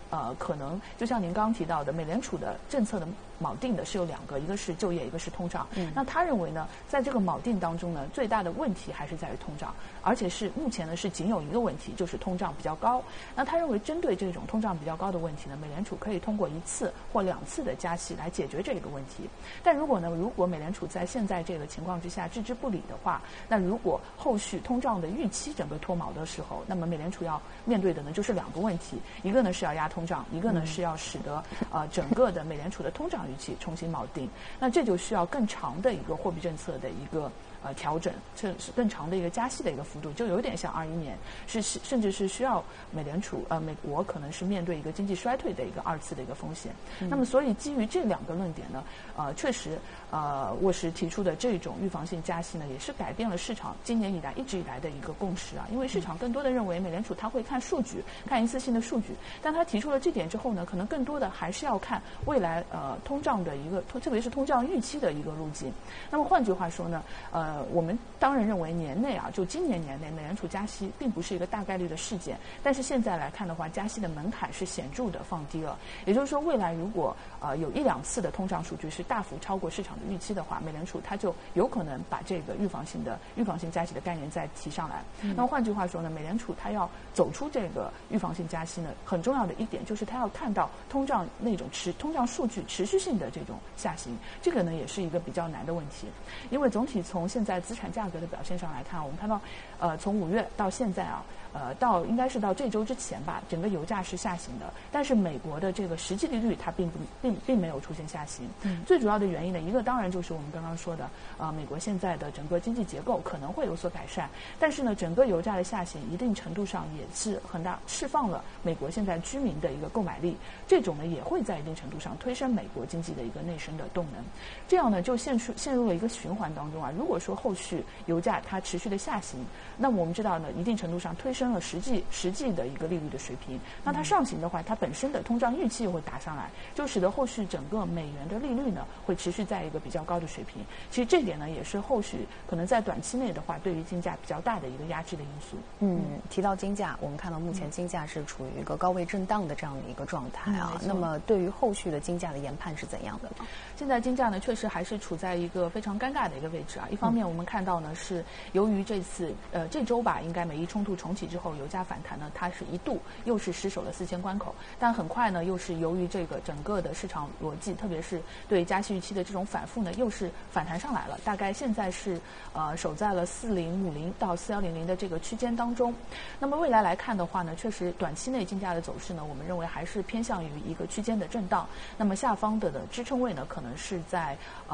可能就像您刚刚提到的，美联储的政策的锚定的是有两个，一个是就业，一个是通胀。那他认为呢，在这个锚定当中呢，最大的问题还是在于通胀，而且是目前呢是仅有一个问题，就是通胀比较高。那他认为针对这种通胀比较高的问题呢，美联储可以通过1次或2次的加息来解决这个问题。但如果美联储在现在这个情况之下置之不理的话，那如果后续通胀的预期整个脱锚的时候，那么美联储要面对的呢就是2个问题，一个呢是要压通胀，一个呢是要使得整个的美联储的通胀预期重新锚定。那这就需要更长的一个货币政策的一个调整，这是更长的一个加息的一个幅度，就有点像21年，甚至是需要美国可能是面对一个经济衰退的一个2次的一个风险。那么所以基于这2个论点呢，确实沃什提出的这种预防性加息呢，也是改变了市场今年以来一直以来的一个共识啊。因为市场更多的认为美联储它会看数据，看一次性的数据，但他提出了这点之后呢，可能更多的还是要看未来通胀的一个特别是通胀预期的一个路径。那么换句话说呢，我们当然认为年内就今年年内美联储加息并不是一个大概率的事件，但是现在来看的话，加息的门槛是显著的放低了。也就是说，未来如果有1、2次的通胀数据是大幅超过市场的预期的话，美联储它就有可能把这个预防性加息的概念再提上来。那么换句话说呢，美联储它要走出这个预防性加息呢，很重要的一点就是它要看到通胀数据持续性的这种下行，这个呢也是一个比较难的问题。因为总体从现在资产价格的表现上来看，我们看到从5月到现在应该是到这周之前吧，整个油价是下行的，但是美国的这个实际利率它并没有出现下行。最主要的原因呢，一个当然就是我们刚刚说的美国现在的整个经济结构可能会有所改善，但是呢，整个油价的下行一定程度上也是很大释放了美国现在居民的一个购买力，这种呢也会在一定程度上推升美国经济的一个内生的动能。这样呢就陷入了一个循环当中如果说后续油价它持续的下行，那么我们知道呢，一定程度上推升了实际的一个利率的水平。那它上行的话，它本身的通胀预期也会打上来，就使得后续整个美元的利率呢会持续在一个比较高的水平。其实这点呢也是后续可能在短期内的话，对于金价比较大的一个压制的因素。 提到金价，我们看到目前金价是处于一个高位震荡的这样的一个状态那么对于后续的金价的研判是怎样的呢？ 现在金价呢确实还是处在一个非常尴尬的一个位置一方面我们看到呢是由于这周吧，应该美伊冲突重启之后，油价反弹呢，它是一度又是失守了4000关口，但很快呢，又是由于这个整个的市场逻辑，特别是对加息预期的这种反复呢，又是反弹上来了。大概现在是守在了4050到4100的这个区间当中。那么未来来看的话呢，确实短期内金价的走势呢，我们认为还是偏向于一个区间的震荡。那么下方的支撑位呢，可能是在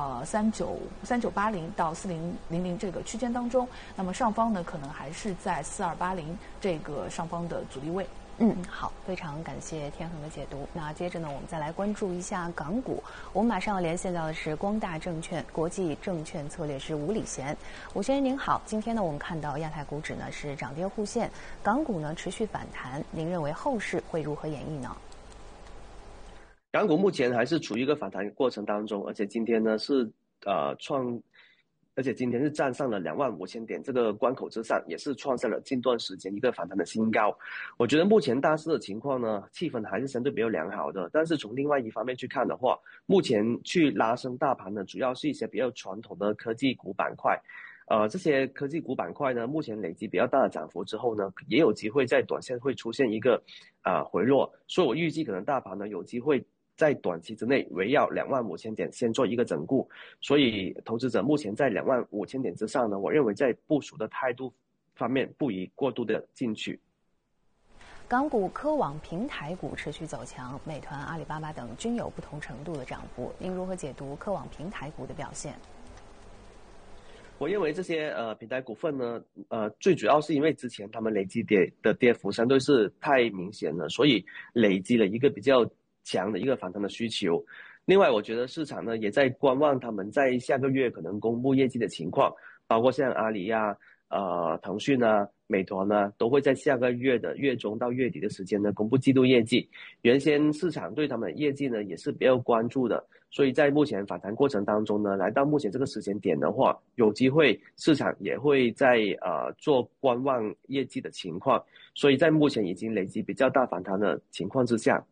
3980到4000这个区间当中。那么上方呢，可能还是在4280这个上方的阻力位。 好，非常感谢天恒的解读。那接着呢，我们再来关注一下港股。我们马上要连线到的是光大证券国际证券策略师吴礼贤。吴先生您好，今天呢，我们看到亚太股指呢是涨跌互现，港股呢持续反弹，您认为后市会如何演绎呢？ 港股目前还是处于一个反弹过程当中，而且今天是站上了25000点这个关口之上，也是创下了近段时间一个反弹的新高。我觉得目前大市的情况呢，气氛还是相对比较良好的，但是从另外一方面去看的话，目前去拉升大盘呢，主要是一些比较传统的科技股板块。这些科技股板块呢，目前累积比较大的涨幅之后呢，也有机会在短线会出现一个回落，所以我预计可能大盘呢有机会在短期之内围绕25000点先做一个整固，所以投资者目前在25000点之上呢，我认为在部署的态度方面不宜过度的进取。 港股科网平台股持续走强，美团、阿里巴巴等均有不同程度的涨幅，您如何解读科网平台股的表现？ 我认为这些平台股份呢，最主要是因为之前他们累积的跌幅相对是太明显了，所以累积了一个比较强的一个反弹的需求。另外我觉得市场呢也在观望他们在下个月可能公布业绩的情况，包括像阿里腾讯美团都会在下个月的月中到月底的时间呢公布季度业绩。原先市场对他们的业绩呢也是比较关注的，所以在目前反弹过程当中呢，来到目前这个时间点的话，有机会市场也会在做观望业绩的情况，所以在目前已经累积比较大反弹的情况之下，